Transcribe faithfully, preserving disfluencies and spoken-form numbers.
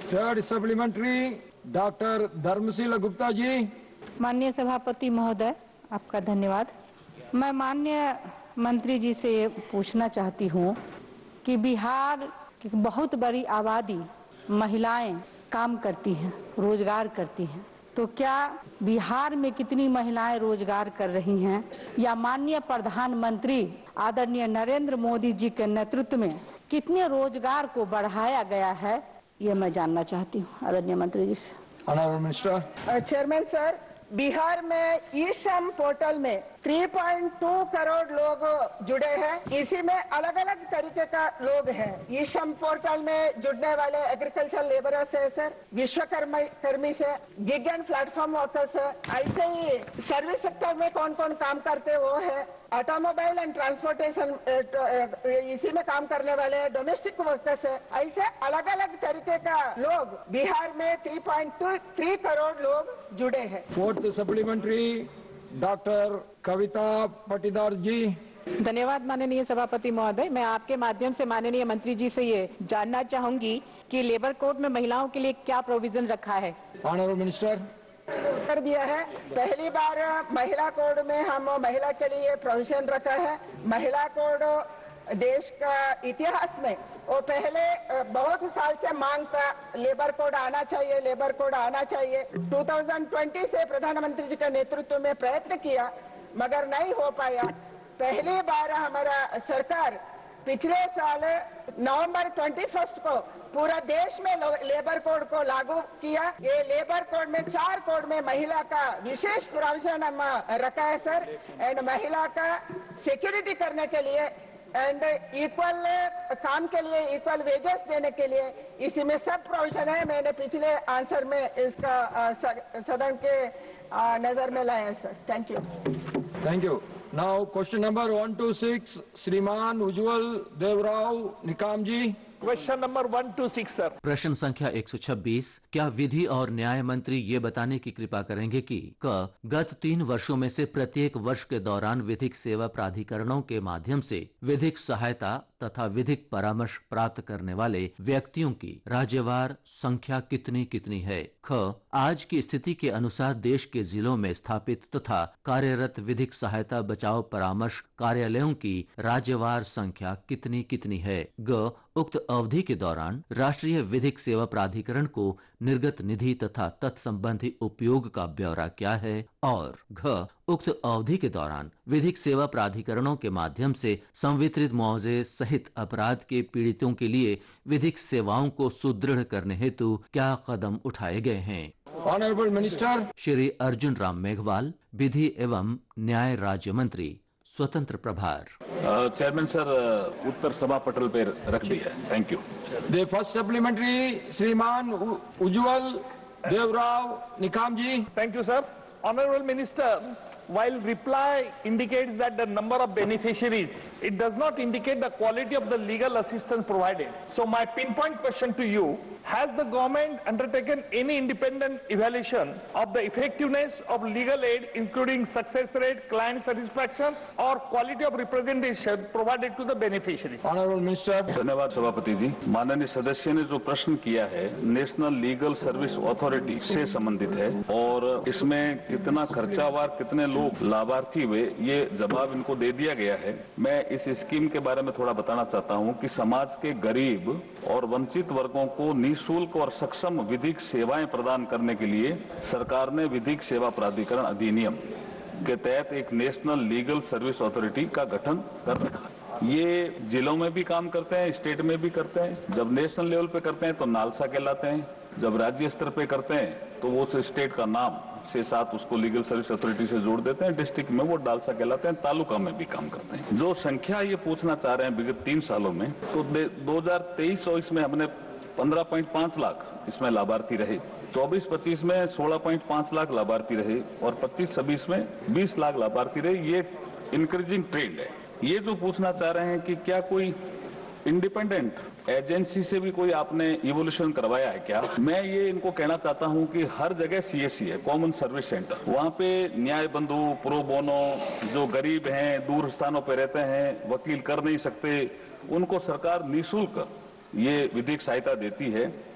Third supplementary doctor धर्मशील गुप्ता जी। माननीय सभापति महोदय, आपका धन्यवाद। मैं माननीय मंत्री जी से ये पूछना चाहती हूँ कि बिहार की बहुत बड़ी आबादी महिलाएं काम करती हैं, रोजगार करती हैं, तो क्या बिहार में कितनी महिलाएं रोजगार कर रही हैं, या माननीय प्रधानमंत्री आदरणीय नरेंद्र मोदी जी के नेतृत्व में कितने रोजगार को बढ़ाया गया है, ये मैं जानना चाहती हूँ आदरणीय मंत्री जी से। Honourable minister. Chairman sir, Bihar में ई श्रम पोर्टल में तीन पॉइंट दो करोड़ लोग जुड़े हैं। इसी में अलग अलग तरीके का लोग हैं। ई श्रम पोर्टल में जुड़ने वाले एग्रीकल्चर लेबरर्स है सर, विश्वकर्मा कर्मी से, गिग एंड प्लेटफॉर्म वर्कर्स है, ऐसे ही सर्विस सेक्टर में कौन कौन काम करते वो है, ऑटोमोबाइल एंड ट्रांसपोर्टेशन इसी में काम करने वाले डोमेस्टिक वर्कर्स है। ऐसे अलग अलग तरीके का लोग बिहार में तीन पॉइंट तीन करोड़ लोग जुड़े हैं। फोर्थ सप्लीमेंट्री डॉक्टर कविता पाटीदार जी। धन्यवाद माननीय सभापति महोदय। मैं आपके माध्यम से माननीय मंत्री जी से ये जानना चाहूंगी कि लेबर कोड में महिलाओं के लिए क्या प्रोविजन रखा है। Honourable minister. कर दिया है। पहली बार महिला कोड में हम महिला के लिए प्रोविजन रखा है। महिला कोड देश का इतिहास में वो पहले बहुत साल से मांग था, लेबर कोड आना चाहिए, लेबर कोड आना चाहिए। दो हज़ार बीस से प्रधानमंत्री जी के नेतृत्व में प्रयत्न किया मगर नहीं हो पाया। पहली बार हमारा सरकार पिछले साल नवंबर इक्कीस को पूरा देश में लेबर कोड को लागू किया। ये लेबर कोड में चार कोड में महिला का विशेष प्रोविजन हम रखा है सर, एंड महिला का सिक्योरिटी करने के लिए एंड इक्वल काम के लिए इक्वल वेजेस देने के लिए इसी में सब प्रोविजन है। मैंने पिछले आंसर में इसका सदन के नजर में लाया है sir. Thank you. Thank you. Now question number one two six श्रीमान उज्जवल देवराव निकाम जी। Question number one two six sir. प्रश्न संख्या एक सौ छब्बीस। क्या विधि और न्याय मंत्री ये बताने की कृपा करेंगे कि क गत तीन वर्षों में से प्रत्येक वर्ष के दौरान विधिक सेवा प्राधिकरणों के माध्यम से विधिक सहायता तथा विधिक परामर्श प्राप्त करने वाले व्यक्तियों की राज्यवार संख्या कितनी कितनी है। ख आज की स्थिति के अनुसार देश के जिलों में स्थापित तथा कार्यरत विधिक सहायता बचाव परामर्श कार्यालयों की राज्यवार संख्या कितनी कितनी है। ग उक्त अवधि के दौरान राष्ट्रीय विधिक सेवा प्राधिकरण को निर्गत निधि तथा तत्संबंधी उपयोग का ब्यौरा क्या है। और घ उक्त अवधि के दौरान विधिक सेवा प्राधिकरणों के माध्यम से संवितरित मुआवजे सहित अपराध के पीड़ितों के लिए विधिक सेवाओं को सुदृढ़ करने हेतु क्या कदम उठाए गए हैं। Honourable minister. श्री अर्जुन राम मेघवाल, विधि एवं न्याय राज्य मंत्री, स्वतंत्र प्रभार। चेयरमैन सर, उत्तर सभा पटल पर रख दिया है। Thank you. The first supplementary श्रीमान उज्जवल देवराव निकाम जी। Thank you sir. Honorable Minister, while reply indicates that the number of beneficiaries, it does not indicate the quality of the legal assistance provided. So my pinpoint question to you, has the government undertaken any independent evaluation of the effectiveness of legal aid, including success rate, client satisfaction or quality of representation provided to the beneficiaries? Honorable Minister. धन्यवाद सभापति जी। माननीय सदस्य ने जो प्रश्न किया है national legal service authority से संबंधित है और इसमें कितना खर्चावार कितने लोग लाभार्थी हुए ये जवाब इनको दे दिया गया है। मैं इस स्कीम के बारे में थोड़ा बताना चाहता हूं कि समाज के गरीब और वंचित वर्गों को निःशुल्क और सक्षम विधिक सेवाएं प्रदान करने के लिए सरकार ने विधिक सेवा प्राधिकरण अधिनियम के तहत एक नेशनल लीगल सर्विस अथॉरिटी का गठन कर रखा है। ये जिलों में भी काम करते हैं, स्टेट में भी करते हैं। जब नेशनल लेवल पे करते हैं तो नालसा कहलाते हैं, जब राज्य स्तर पे करते हैं तो वो उस स्टेट का नाम से साथ उसको लीगल सर्विस अथॉरिटी से जोड़ देते हैं। डिस्ट्रिक्ट में वो डालसा कहलाते हैं, तालुका में भी काम करते हैं। जो संख्या ये पूछना चाह रहे हैं विगत तीन सालों में, तो दो हजार तेईस चौबीस में हमने पंद्रह पॉइंट पांच लाख इसमें लाभार्थी रहे, चौबीस पच्चीस में सोलह पॉइंट पांच लाख लाभार्थी रहे और पच्चीस छब्बीस में बीस लाख लाभार्थी रहे। ये इंक्रीजिंग ट्रेंड है। ये जो पूछना चाह रहे हैं कि क्या कोई इंडिपेंडेंट एजेंसी से भी कोई आपने इवोल्यूशन करवाया है क्या, मैं ये इनको कहना चाहता हूं कि हर जगह सीएससी है, कॉमन सर्विस सेंटर। वहां पे न्याय बंधु, प्रो बोनो, जो गरीब हैं, दूर स्थानों पे रहते हैं, वकील कर नहीं सकते, उनको सरकार निःशुल्क ये विधिक सहायता देती है।